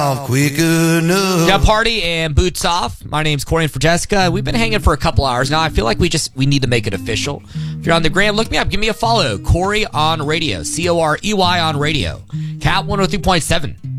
quick enough. Now, party and boots off. My name's Corey and for Jessica. We've been hanging for a couple hours now. I feel like we need to make it official. If you're on the gram, look me up. Give me a follow. Corey on radio. Corey on radio. Cat 103.7.